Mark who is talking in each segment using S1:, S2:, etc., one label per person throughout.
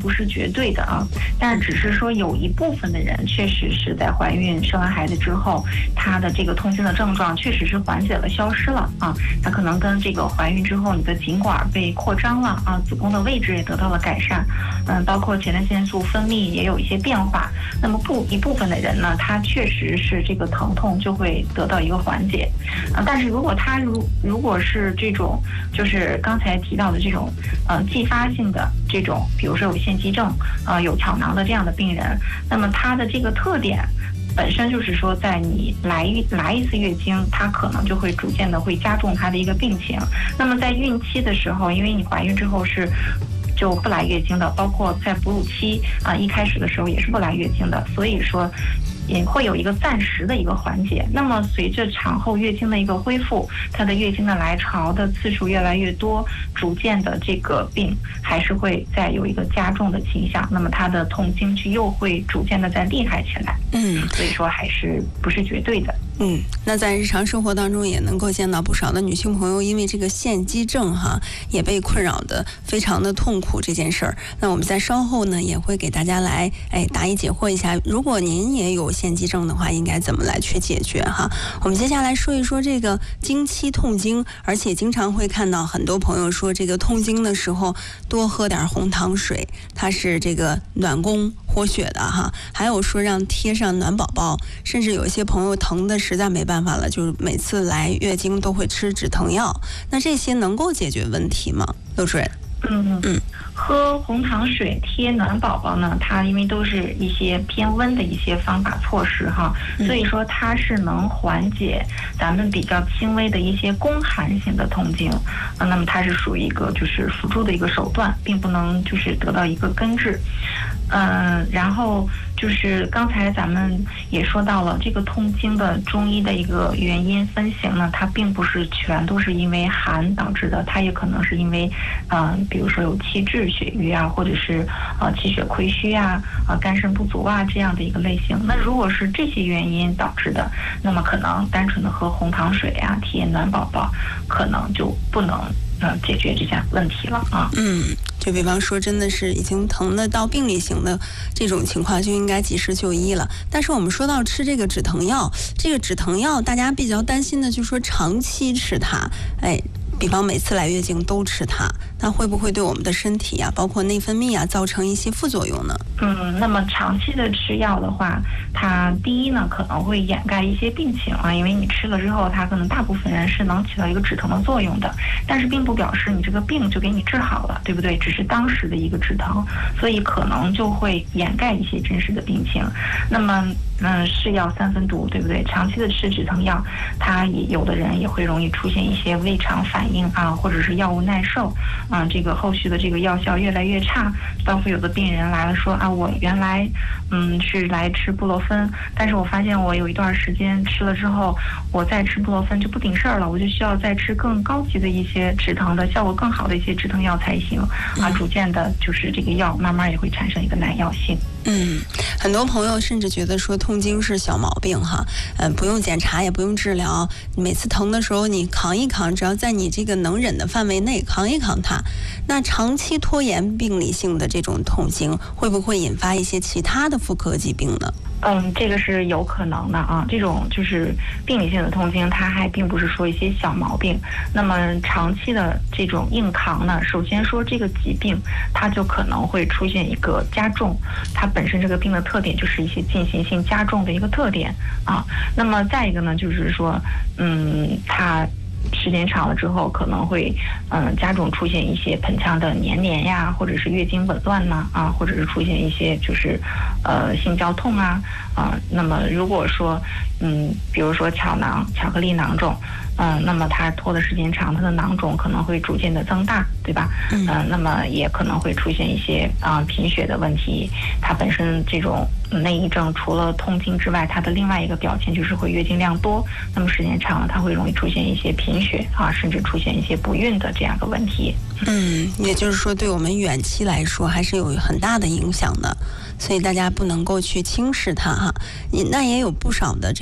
S1: 不是绝对的啊，但是只是说有一部分的人确实是在怀孕生完孩子之后，他的这个痛经的症状确实是缓解了、消失了啊，它可能跟这个怀孕之后你的颈管被扩张了啊，子宫的位置也得到了改善，包括前列腺素分泌也有一些变化。那么一部分的人呢，他确实是这个疼痛就会得到一个缓解啊，但是如果他如果是这种就是刚才提到的这种继发性的这种，比如说有腺肌症有巧囊的这样的病人，那么他的这个特点本身就是说，在你来一次月经，它可能就会逐渐的会加重它的一个病情。那么在孕期的时候，因为你怀孕之后就不来月经的，包括在哺乳期一开始的时候也是不来月经的，所以说也会有一个暂时的一个缓解。那么随着产后月经的一个恢复，它的月经的来潮的次数越来越多，逐渐的这个病还是会再有一个加重的倾向，那么它的痛经就又会逐渐的再厉害起来。所以说还是不是绝对的。
S2: 那在日常生活当中也能够见到不少的女性朋友因为这个腺肌症也被困扰的非常的痛苦这件事儿。那我们在稍后呢也会给大家来答疑解惑一下，如果您也有腺肌症的话应该怎么来去解决我们接下来说一说这个经期痛经，而且经常会看到很多朋友说这个痛经的时候多喝点红糖水，它是这个暖宫活血的还有说让贴上暖宝宝，甚至有一些朋友疼的实在没办法了，就是每次来月经都会吃止疼药，那这些能够解决问题吗？刘主任。
S1: 喝红糖水贴暖宝宝呢，它因为都是一些偏温的一些方法措施所以说它是能缓解咱们比较轻微的一些宫寒型的痛经那么它是属于一个就是辅助的一个手段，并不能就是得到一个根治。然后就是刚才咱们也说到了这个痛经的中医的一个原因分型呢，它并不是全都是因为寒导致的，它也可能是因为比如说有气滞血瘀或者是气血亏虚肝肾不足这样的一个类型。那如果是这些原因导致的，那么可能单纯的喝红糖水贴暖宝宝可能就不能解决这些问题了
S2: 就比方说真的是已经疼的到病理型的这种情况，就应该及时就医了。但是我们说到吃这个止疼药，这个止疼药大家比较担心的就是说长期吃它，比方每次来月经都吃它，那会不会对我们的身体包括内分泌造成一些副作用呢？
S1: 那么长期的吃药的话，它第一呢可能会掩盖一些病情因为你吃了之后，它可能大部分人是能起到一个止疼的作用的，但是并不表示你这个病就给你治好了，对不对？只是当时的一个止疼，所以可能就会掩盖一些真实的病情。那么是药三分毒，对不对？长期的吃止疼药，它有的人也会容易出现一些胃肠反应或者是药物耐受这个后续的这个药效越来越差。包括有的病人来了说我原来是来吃布洛芬，但是我发现我有一段时间吃了之后，我再吃布洛芬就不顶事儿了，我就需要再吃更高级的一些止疼的效果更好的一些止疼药才行逐渐的就是这个药慢慢也会产生一个耐药性。
S2: 很多朋友甚至觉得说痛经是小毛病不用检查也不用治疗，每次疼的时候你扛一扛，只要在你这个能忍的范围内扛一扛它。那长期拖延病理性的这种痛经会不会引发一些其他的妇科疾病呢？
S1: 这个是有可能的这种就是病理性的痛经，它还并不是说一些小毛病。那么长期的这种硬扛呢，首先说这个疾病它就可能会出现一个加重，它本身这个病的特点就是一些进行性加重的一个特点那么再一个呢，就是说它时间长了之后可能会加重出现一些盆腔的黏连或者是月经紊乱或者是出现一些就是性交痛那么如果说比如说巧克力囊肿那么它拖的时间长，它的囊肿可能会逐渐的增大，对吧？那么也可能会出现一些贫血的问题。它本身这种内异症除了痛经之外，它的另外一个表现就是会月经量多，那么时间长了它会容易出现一些贫血甚至出现一些不孕的这样的问题。
S2: 也就是说对我们远期来说还是有很大的影响的，所以大家不能够去轻视它那也有不少的这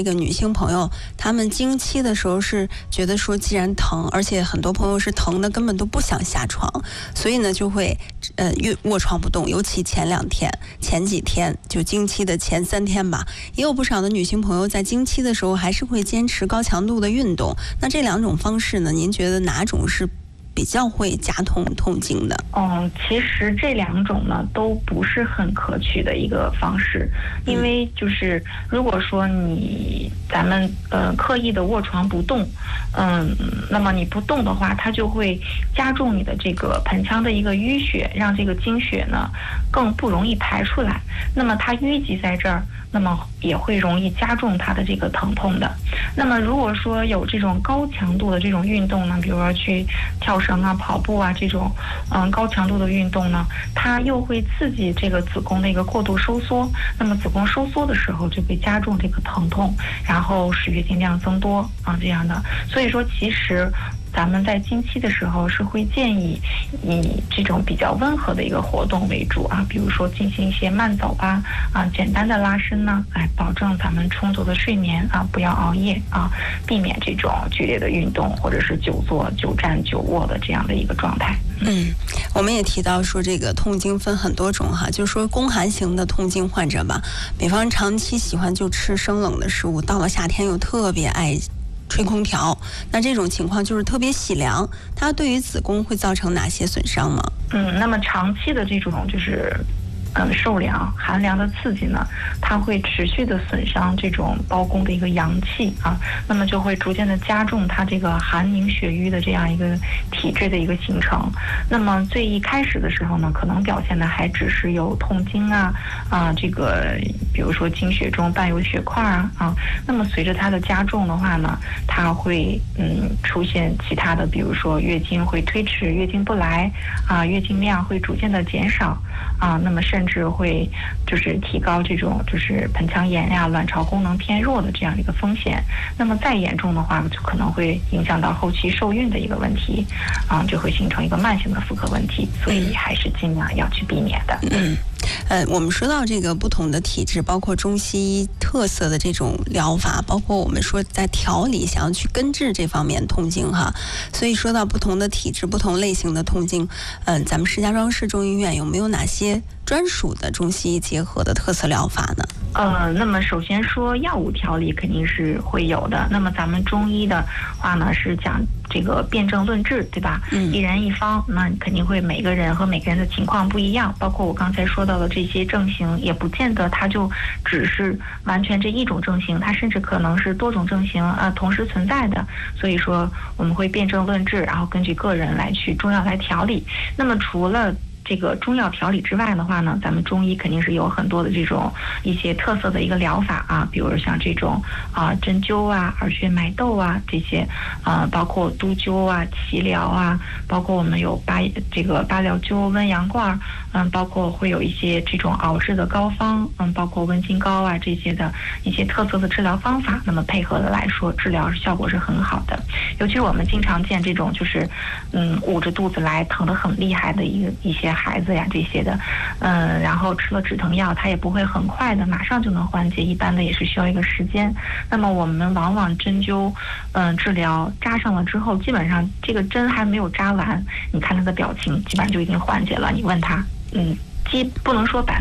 S2: 这个女性朋友，她们经期的时候是觉得说，既然疼，而且很多朋友是疼的根本都不想下床，所以呢就会卧床不动，尤其前几天，就经期的前3天吧，也有不少的女性朋友在经期的时候还是会坚持高强度的运动。那这2种方式呢，您觉得哪种是比较会加痛经的？
S1: 其实这2种呢都不是很可取的一个方式，因为就是如果说咱们刻意的卧床不动，那么你不动的话，它就会加重你的这个盆腔的一个淤血，让这个经血呢更不容易排出来。那么它淤积在这儿，那么也会容易加重它的这个疼痛的。那么如果说有这种高强度的这种运动呢，比如说去跳绳啊、跑步啊这种高强度的运动呢，它又会刺激这个子宫的一个过度收缩，那么子宫收缩的时候就会加重这个疼痛，然后使月经量增多这样的。所以说其实咱们在经期的时候是会建议以这种比较温和的一个活动为主比如说进行一些慢走简单的拉伸呢，保证咱们充足的睡眠不要熬夜避免这种剧烈的运动或者是久坐、久站、久卧的这样的一个状态。
S2: 我们也提到说这个痛经分很多种就是说宫寒型的痛经患者吧，比方长期喜欢就吃生冷的食物，到了夏天又特别爱吹空调，那这种情况就是特别喜凉，它对于子宫会造成哪些损伤吗？
S1: 那么长期的这种就是受凉、寒凉的刺激呢，它会持续的损伤这种胞宫的一个阳气那么就会逐渐的加重它这个寒凝血瘀的这样一个体质的一个形成。那么最一开始的时候呢，可能表现的还只是有痛经这个比如说经血中伴有血块那么随着它的加重的话呢，它会出现其他的，比如说月经会推迟、月经不来月经量会逐渐的减少那么甚至会就是提高这种就是盆腔炎卵巢功能偏弱的这样一个风险。那么再严重的话，就可能会影响到后期受孕的一个问题就会形成一个慢性的妇科问题，所以还是尽量要去避免的。
S2: 我们说到这个不同的体质，包括中西医特色的这种疗法，包括我们说在调理想要去根治这方面痛经所以说到不同的体质、不同类型的痛经，咱们石家庄市中医院有没有哪些专属的中西医结合的特色疗法呢？
S1: 那么首先说药物调理肯定是会有的。那么咱们中医的话呢，是讲这个辨证论治，对吧？一人一方，那肯定会每个人和每个人的情况不一样。包括我刚才说到的这些症型，也不见得它就只是完全这一种症型，它甚至可能是多种症型同时存在的。所以说我们会辨证论治，然后根据个人来去中药来调理。那么除了这个中药调理之外的话呢，咱们中医肯定是有很多的这种一些特色的一个疗法比如像这种针灸耳穴埋豆这些包括督灸脐疗包括我们有八髎灸、温阳罐包括会有一些这种熬制的膏方包括温经膏这些的一些特色的治疗方法。那么配合的来说，治疗效果是很好的。尤其是我们经常见这种就是捂着肚子来疼得很厉害的一些孩子这些的然后吃了止疼药，它也不会很快的马上就能缓解，一般的也是需要一个时间。那么我们往往针灸治疗扎上了之后，基本上这个针还没有扎完，你看他的表情基本上就已经缓解了。你问他不能说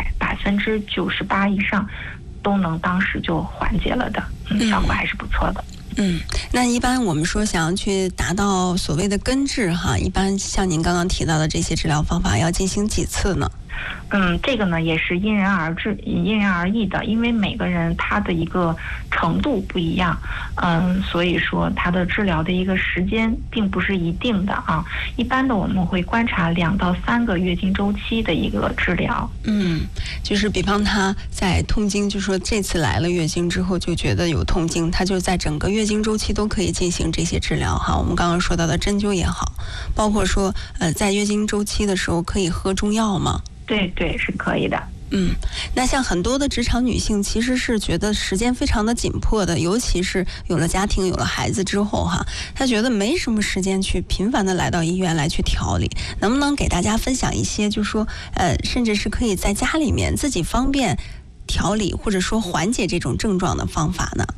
S1: 100%，98%以上都能当时就缓解了的效果还是不错的。
S2: 那一般我们说想要去达到所谓的根治一般像您刚刚提到的这些治疗方法要进行几次呢？
S1: 这个呢也是因人而治、因人而异的，因为每个人他的一个程度不一样，所以说他的治疗的一个时间并不是一定的一般的我们会观察2到3个月经周期的一个治疗。
S2: 就是比方他在痛经，就说这次来了月经之后就觉得有痛经，他就在整个月经周期都可以进行这些治疗我们刚刚说到的针灸也好，包括说在月经周期的时候可以喝中药吗？
S1: 对，是可以的。
S2: 那像很多的职场女性其实是觉得时间非常的紧迫的，尤其是有了家庭有了孩子之后她觉得没什么时间去频繁的来到医院来去调理。能不能给大家分享一些就是说甚至是可以在家里面自己方便调理或者说缓解这种症状的方法呢？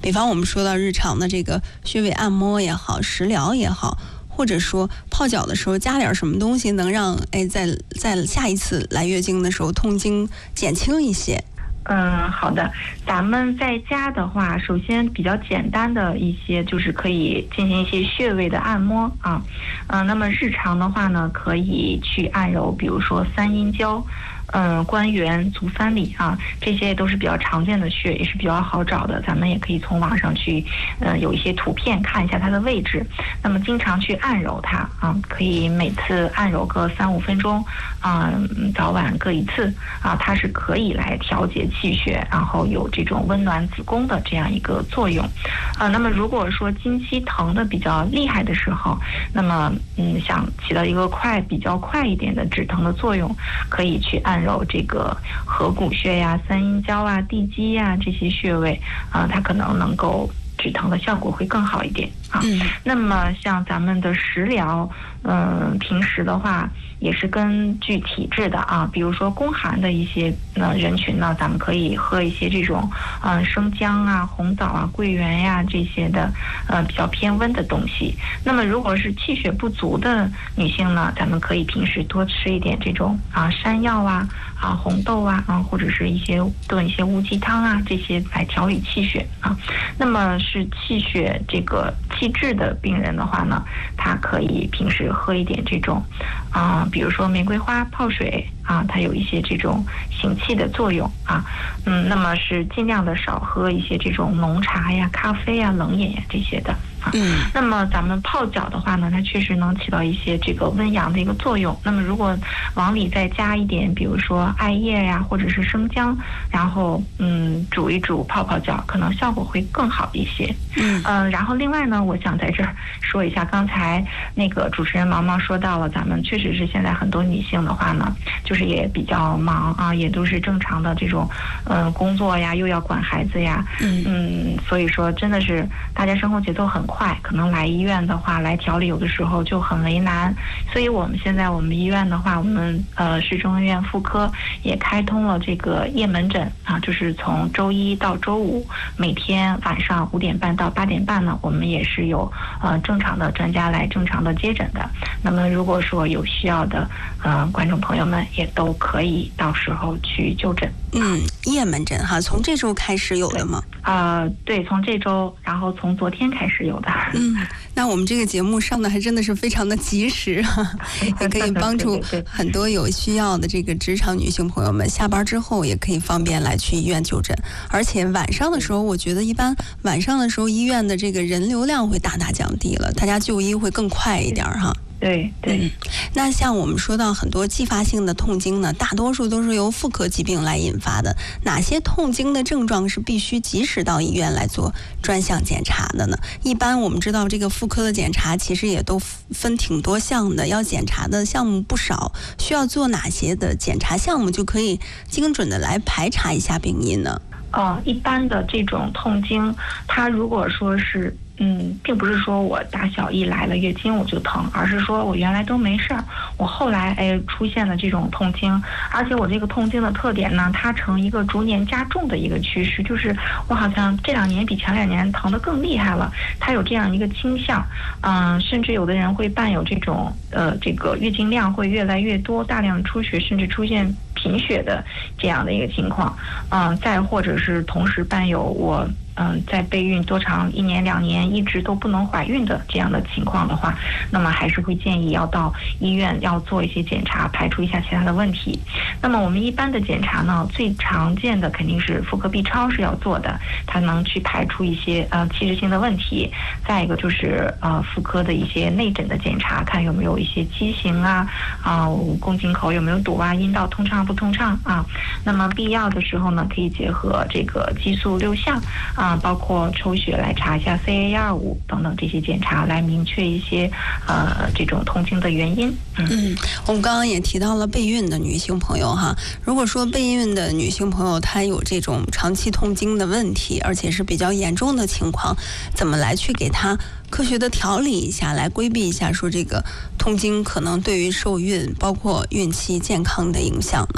S2: 比方我们说到日常的这个穴位按摩也好，食疗也好，或者说泡脚的时候加点什么东西，能让在下一次来月经的时候痛经减轻一些。
S1: 好的，咱们在家的话，首先比较简单的一些就是可以进行一些穴位的按摩啊，那么日常的话呢，可以去按揉，比如说三阴交、关元、足三里啊，这些都是比较常见的穴，也是比较好找的。咱们也可以从网上去，有一些图片看一下它的位置。那么经常去按揉它啊，可以每次按揉个3-5分钟啊，早晚各一次啊，它是可以来调节气血，然后有这种温暖子宫的这样一个作用。那么如果说经期疼的比较厉害的时候，那么想起到一个比较快一点的止疼的作用，可以去按揉这个合谷穴呀、三阴交啊、地基呀这些穴位啊，它可能够止疼的效果会更好一点啊。那么像咱们的食疗，平时的话也是根据体质的啊，比如说宫寒的一些人群呢，咱们可以喝一些这种生姜啊、红枣啊、桂圆呀这些的比较偏温的东西。那么如果是气血不足的女性呢，咱们可以平时多吃一点这种山药啊、红豆啊或者是炖一些乌鸡汤啊，这些来调理气血啊。那么是气血这个气滞的病人的话呢，他可以平时喝一点这种比如说玫瑰花泡水啊，它有一些这种行气的作用啊。那么是尽量的少喝一些这种浓茶呀、咖啡呀、冷饮呀这些的。那么咱们泡脚的话呢，它确实能起到一些这个温阳的一个作用。那么如果往里再加一点，比如说艾叶呀，或者是生姜，然后煮一煮泡泡脚，可能效果会更好一些。然后另外呢，我想在这儿说一下，刚才那个主持人毛毛说到了，咱们确实是现在很多女性的话呢，就是也比较忙啊，也都是正常的这种工作呀，又要管孩子呀，所以说真的是大家生活节奏很快，可能来医院的话来调理有的时候就很为难。所以我们现在我们医院的话，我们市中医院妇科也开通了这个夜门诊啊，就是从周一到周五每天晚上5点半到8点半呢，我们也是有正常的专家来正常的接诊的。那么如果说有需要的观众朋友们也都可以到时候去就诊。
S2: 夜门诊哈，从这周开始有的吗？
S1: 对，从这周，然后从昨天开始有的。
S2: 那我们这个节目上的还真的是非常的及时哈，也可以帮助很多有需要的这个职场女性朋友们，下班之后也可以方便来去医院就诊。而且晚上的时候，我觉得一般晚上的时候医院的这个人流量会大大降低了，大家就医会更快一点哈。
S1: 对。
S2: 那像我们说到很多继发性的痛经呢，大多数都是由妇科疾病来引发的。哪些痛经的症状是必须及时到医院来做专项检查的呢？一般我们知道这个妇科的检查其实也都分挺多项的，要检查的项目不少，需要做哪些的检查项目就可以精准的来排查一下病因呢？
S1: 一般的这种痛经，它如果说是并不是说我大小一来了月经我就疼，而是说我原来都没事儿，我后来出现了这种痛经，而且我这个痛经的特点呢，它呈一个逐年加重的一个趋势，就是我好像这2年比前2年疼得更厉害了，它有这样一个倾向，甚至有的人会伴有这种这个月经量会越来越多，大量出血，甚至出现贫血的这样的一个情况，再或者是同时伴有我在备孕多长1年2年一直都不能怀孕的这样的情况的话，那么还是会建议要到医院要做一些检查，排除一下其他的问题。那么我们一般的检查呢，最常见的肯定是妇科 B 超是要做的，它能去排除一些器质性的问题。再一个就是妇科的一些内诊的检查，看有没有一些畸形宫颈口有没有堵啊，阴道通畅不通畅啊。那么必要的时候呢，可以结合这个激素6项包括抽血来查一下 CA125等等这些检查，来明确一些这种痛经的原因。
S2: 我们刚刚也提到了备孕的女性朋友哈，如果说备孕的女性朋友她有这种长期痛经的问题，而且是比较严重的情况，怎么来去给她科学的调理一下，来规避一下说这个痛经可能对于受孕包括孕期健康的影响呢？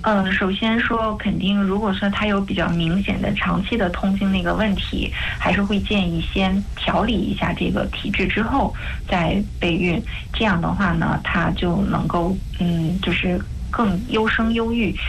S1: 首先说，肯定如果说他有比较明显的长期的痛经那个问题，还是会建议先调理一下这个体质之后再备孕。这样的话呢，他就能够就是更优生优育，